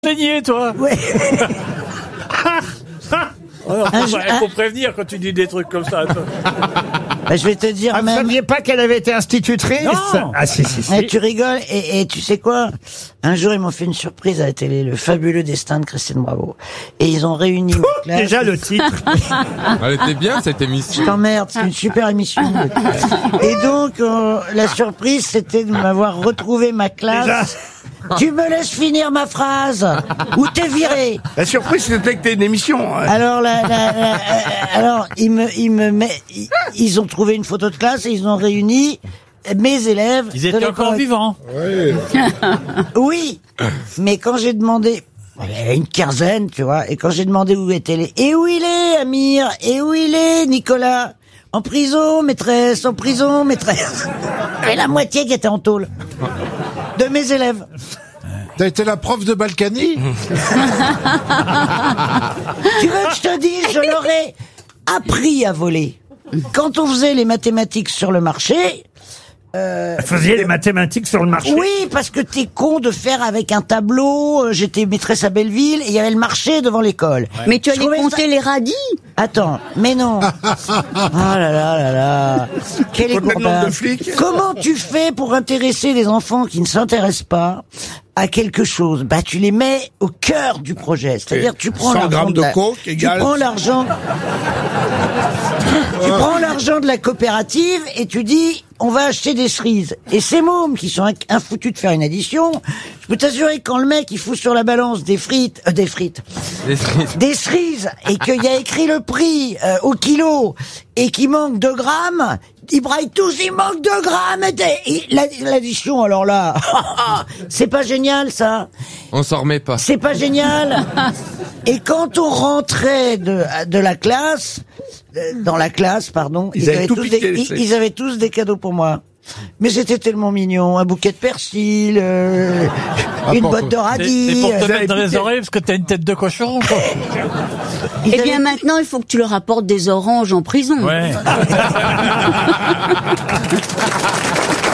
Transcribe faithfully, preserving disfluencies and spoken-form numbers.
Saigné, toi. Ouais. Alors, Un faut, jour- faut prévenir quand tu dis des trucs comme ça. Toi. Bah, je vais te dire Ah, vous même. saviez pas qu'elle avait été institutrice? Non. Ah si, si, si. Eh, tu rigoles et, et tu sais quoi? Un jour, ils m'ont fait une surprise à la télé, le fabuleux destin de Christine Bravo. Et ils ont réuni ma classe. Déjà le titre. Elle était bien cette émission. Je t'emmerde, c'est une super émission. Et donc, euh, la surprise, c'était de m'avoir retrouvé ma classe. Déjà. Tu me laisses finir ma phrase ou t'es viré. La surprise, c'était que t'es une émission. hein. Alors, la, la, la- euh, alors, ils me, ils me met, ils, ils ont trouvé une photo de classe et ils ont réuni mes élèves. Ils de étaient l'école. encore vivants. Oui, mais quand j'ai demandé, il y avait une quinzaine, tu vois, et quand j'ai demandé où étaient les, et où il est, Amir, et où il est, Nicolas, en prison, maîtresse, en prison, maîtresse. Et la moitié qui était en tôle de mes élèves. T'as été la prof de Balkany? Tu veux que je te dise, je leur ai appris à voler. Quand on faisait les mathématiques sur le marché, Vous faisiez les mathématiques sur le marché. oui, parce que t'es con de faire avec un tableau. euh, J'étais maîtresse à Belleville et il y avait le marché devant l'école. Mais tu Je allais trouvais compter ça- les radis. Attends, mais non. Oh là là là là. Quel est Compte le nombre de flics. Comment tu fais pour intéresser les enfants qui ne s'intéressent pas à quelque chose? Bah, tu les mets au cœur du projet. C'est-à-dire, tu prends cent l'argent grammes de la- coke tu égale- prends l'argent, tu prends l'argent de la coopérative et tu dis, on va acheter des cerises. Et ces mômes qui sont inc- infoutus de faire une addition, je peux t'assurer que quand le mec il fout sur la balance des frites, euh, des frites, Des cerises. des cerises et qu'il y a écrit le prix euh, au kilo et qu'il manque deux grammes, ils braillent tous, il manque deux grammes. et t'es- et la- L'addition, alors là, c'est pas génial ça. On s'en remet pas. C'est pas génial. Et quand on rentrait de, de la classe, euh, dans la classe, pardon, Ils avaient tout tous piqué, des, les ils, cerises. ils avaient tous des cadeaux pour moi. Mais c'était tellement mignon, un bouquet de persil, euh, une pour boîte de C'est radis. c'est pour te euh, mettre dans les oreilles parce que t'as une tête de cochon. Quoi. ils Eh bien, avaient- maintenant, il faut que tu leur apportes des oranges en prison. Ouais.